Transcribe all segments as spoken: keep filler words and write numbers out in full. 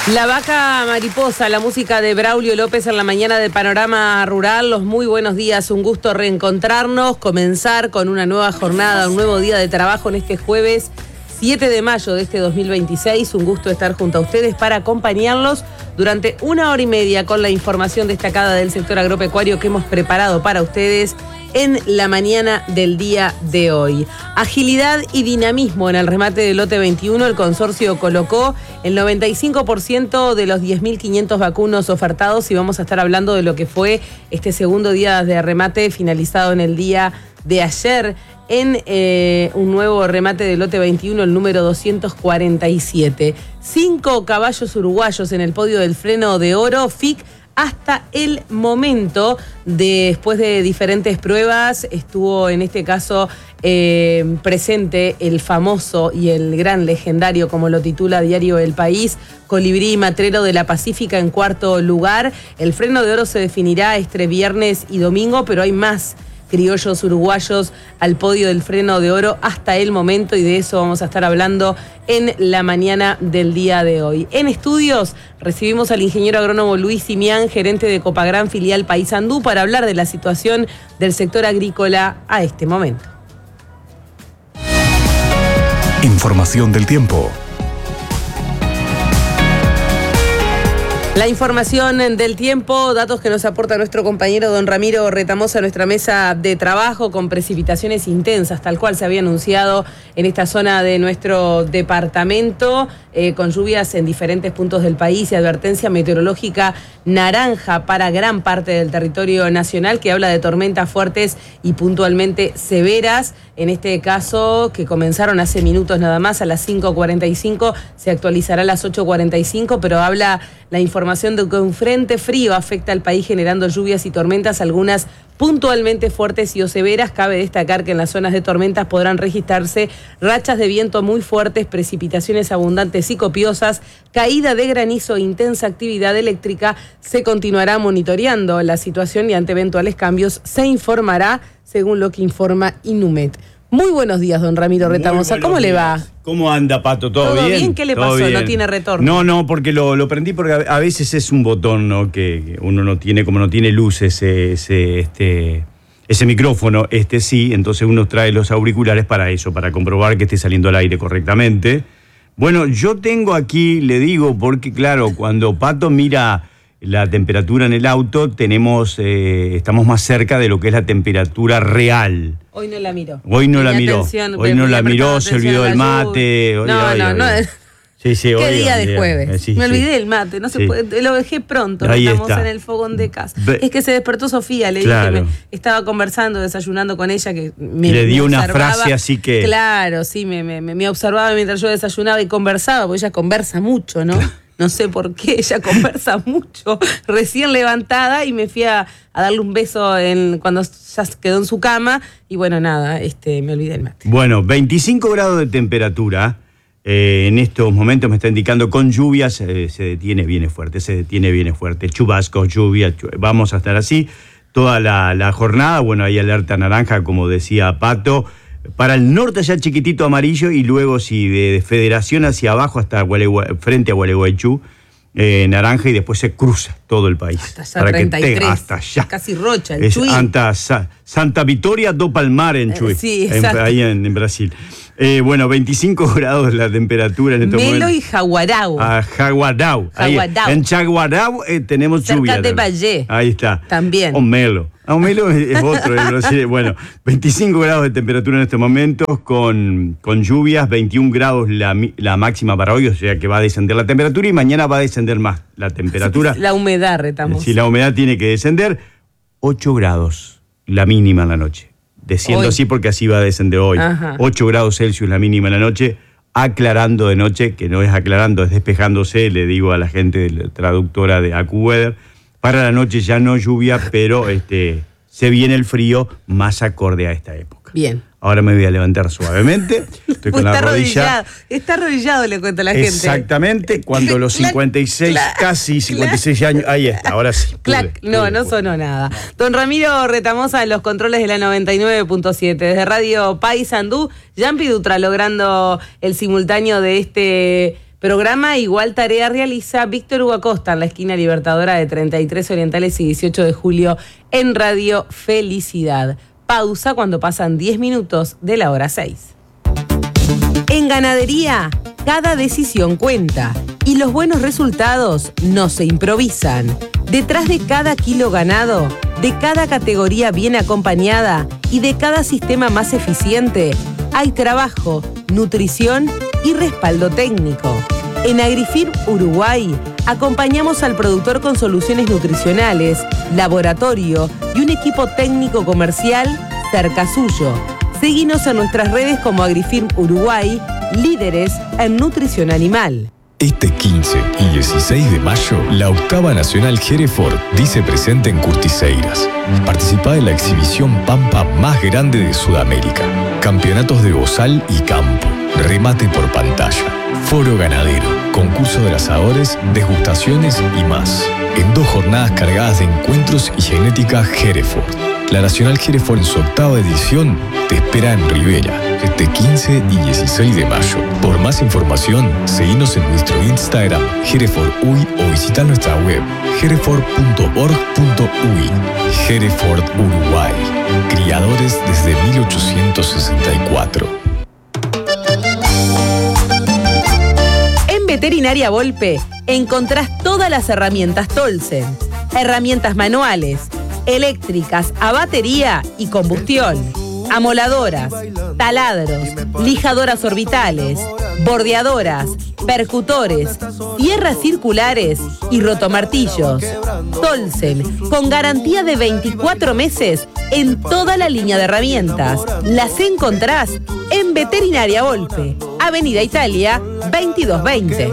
La vaca mariposa, la música de Braulio López en la mañana de Panorama Rural. Los muy buenos días, un gusto reencontrarnos, comenzar con una nueva jornada, un nuevo día de trabajo en este jueves siete de mayo de este dos mil veintiséis. Un gusto estar junto a ustedes para acompañarlos durante una hora y media con la información destacada del sector agropecuario que hemos preparado para ustedes en la mañana del día de hoy. Agilidad y dinamismo en el remate del lote veintiuno. El consorcio colocó el noventa y cinco por ciento de los diez mil quinientos vacunos ofertados y vamos a estar hablando de lo que fue este segundo día de remate finalizado en el día de ayer en eh, un nuevo remate del lote veintiuno, el número doscientos cuarenta y siete. Cinco caballos uruguayos en el podio del freno de oro, F I C. Hasta el momento, después de diferentes pruebas, estuvo en este caso eh, presente el famoso y el gran legendario, como lo titula Diario El País, Colibrí Matrero de la Pacífica en cuarto lugar. El freno de oro se definirá este viernes y domingo, pero hay más criollos uruguayos al podio del freno de oro hasta el momento y de eso vamos a estar hablando en la mañana del día de hoy. En estudios recibimos al ingeniero agrónomo Luis Simián, gerente de Copagran filial Paysandú, para hablar de la situación del sector agrícola a este momento. Información del tiempo. La información del tiempo, datos que nos aporta nuestro compañero don Ramiro Retamosa a nuestra mesa de trabajo, con precipitaciones intensas, tal cual se había anunciado en esta zona de nuestro departamento, eh, con lluvias en diferentes puntos del país y advertencia meteorológica naranja para gran parte del territorio nacional, que habla de tormentas fuertes y puntualmente severas. En este caso, que comenzaron hace minutos nada más, a las cinco cuarenta y cinco, se actualizará a las ocho cuarenta y cinco, pero habla la información de que un frente frío afecta al país generando lluvias y tormentas, algunas puntualmente fuertes y o severas. Cabe destacar que en las zonas de tormentas podrán registrarse rachas de viento muy fuertes, precipitaciones abundantes y copiosas, caída de granizo e intensa actividad eléctrica. Se continuará monitoreando la situación y ante eventuales cambios se informará, según lo que informa Inumet. Muy buenos días, don Ramiro Retamosa. ¿Cómo le va? ¿Cómo anda, Pato? ¿Todo, ¿Todo bien? bien? ¿Qué le pasó? ¿No tiene retorno? No, no, porque lo, lo prendí porque a veces es un botón, ¿no? Que uno no tiene, como no tiene luz ese, ese, este, ese micrófono, este sí, entonces uno trae los auriculares para eso, para comprobar que esté saliendo al aire correctamente. Bueno, yo tengo aquí, le digo, porque claro, cuando Pato mira la temperatura en el auto, tenemos, eh, estamos más cerca de lo que es la temperatura real. Hoy no la miró. Hoy no Tenía la miró. atención, Hoy no la miró, se olvidó del mate. No, Hoy, no, hoy, no, hoy. no. Sí, sí, ¿Qué hoy, día hoy, de hoy. jueves? Eh, sí, Me sí. olvidé del mate, no se Sí. puede, lo dejé pronto, Ahí estamos está. en el fogón de casa. Ve- Es que se despertó Sofía, le Claro. dije que me estaba conversando, desayunando con ella, que me, Le dio me una observaba. frase así que- Claro, sí, me, me, me observaba mientras yo desayunaba y conversaba, porque ella conversa mucho, ¿no? No sé por qué, ella conversa mucho, recién levantada, y me fui a, a darle un beso en, cuando ya quedó en su cama, y bueno, nada, este, me olvidé el mate. Bueno, veinticinco grados de temperatura. Eh, en estos momentos me está indicando con lluvias, eh, se detiene, viene fuerte, se detiene, viene fuerte. Chubascos, lluvia, chu- vamos a estar así toda la, la jornada. Bueno, hay alerta naranja, como decía Pato. Para el norte ya chiquitito amarillo y luego si de, de Federación hacia abajo hasta Gualeguay, frente a Gualeguaychú, eh, naranja, y después se cruza todo el país. Hasta allá, treinta y tres, te- hasta allá. casi Rocha, el Es Chuy. anta, Sa- Santa Vitória do Palmar en Chuy, Eh, sí, en- exacto. ahí en, en Brasil. Eh, bueno, veinticinco grados la temperatura en estos Melo momentos. y Jaguarau. A Jaguarau. Ahí, Jaguarau. en Jaguarau eh, tenemos Cerca lluvia. de también. Valle. Ahí está. También. O Melo. Ah, un Melo es, es otro en Brasil. Bueno, veinticinco grados de temperatura en estos momentos con, con lluvias, veintiún grados la, mi- la máxima para hoy, o sea que va a descender la temperatura y mañana va a descender más la temperatura. La humedad, Retamos. Si la humedad tiene que descender, ocho grados la mínima en la noche. Desciendo Hoy. así porque así va a descender hoy. Ajá. ocho grados Celsius la mínima en la noche, aclarando de noche, que no es aclarando, es despejándose, le digo a la gente de la traductora de AccuWeather. Para la noche ya no lluvia, pero este, se viene el frío más acorde a esta época. Bien. Ahora me voy a levantar suavemente. Estoy con Pues la está rodilla. arrodillado, está arrodillado, le cuento a la gente. Exactamente, cuando los Clac, cincuenta y seis, clac, casi cincuenta y seis años, ahí está, ahora sí. Clac, pude, no, pude, no pude. sonó nada. Don Ramiro Retamosa en los controles de la noventa y nueve punto siete. Desde Radio Paysandú, Yampi Dutra logrando el simultáneo de este Programa igual tarea realiza Víctor Hugo Acosta en la esquina Libertadora de treinta y tres Orientales y dieciocho de julio en Radio Felicidad. Pausa cuando pasan diez minutos de la hora seis. En ganadería, cada decisión cuenta y los buenos resultados no se improvisan. Detrás de cada kilo ganado, de cada categoría bien acompañada y de cada sistema más eficiente, hay trabajo, nutrición y respaldo técnico. En AgriFirm Uruguay, acompañamos al productor con soluciones nutricionales, laboratorio y un equipo técnico comercial cerca suyo. Seguinos en nuestras redes como AgriFirm Uruguay, líderes en nutrición animal. Este quince y dieciséis de mayo, la octava Nacional Hereford dice presente en Curtiseiras. Participa en la exhibición Pampa más grande de Sudamérica. Campeonatos de bozal y campo. Remate por pantalla. Foro ganadero. Concurso de asadores, degustaciones y más. En dos jornadas cargadas de encuentros y genética Hereford. La Nacional Hereford en su octava edición te espera en Rivera, este quince y dieciséis de mayo. Por más información, seguinos en nuestro Instagram, Hereford Uy, o visita nuestra web, hereford punto org punto uy. Hereford Uruguay, criadores desde mil ochocientos sesenta y cuatro. En Veterinaria Volpe encontrás todas las herramientas Tolsen, herramientas manuales, eléctricas a batería y combustión, amoladoras, taladros, lijadoras orbitales, bordeadoras, percutores, sierras circulares y rotomartillos. Tolsen, con garantía de veinticuatro meses en toda la línea de herramientas. Las encontrás en Veterinaria Volpe, Avenida Italia veintidós veinte.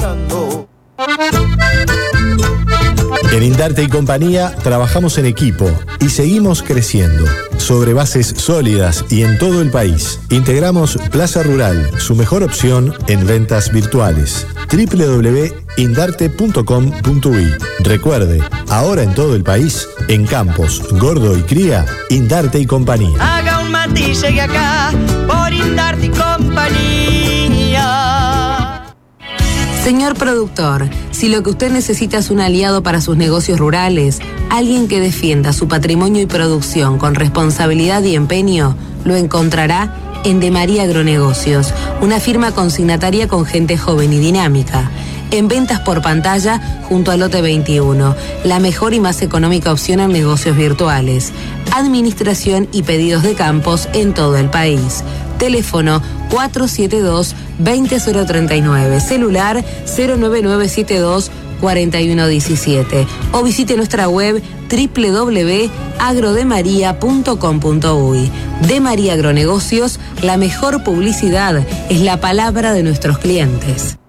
En Indarte y Compañía trabajamos en equipo y seguimos creciendo, sobre bases sólidas y en todo el país. Integramos Plaza Rural, su mejor opción en ventas virtuales. doble u doble u doble u punto indarte punto com punto uy. Recuerde, ahora en todo el país, en Campos, Gordo y Cría, Indarte y Compañía. Haga un matiz, llegue acá por Indarte y Compañía. Señor productor, si lo que usted necesita es un aliado para sus negocios rurales, alguien que defienda su patrimonio y producción con responsabilidad y empeño, lo encontrará en De María Agronegocios, una firma consignataria con gente joven y dinámica. En ventas por pantalla junto al lote veintiuno, la mejor y más económica opción en negocios virtuales. Administración y pedidos de campos en todo el país. Teléfono cuatro siete dos, dos cero tres nueve, celular cero nueve nueve siete dos, cuatro uno uno siete o visite nuestra web doble u doble u doble u punto agrodemaria punto com punto uy. De María Agronegocios, la mejor publicidad es la palabra de nuestros clientes.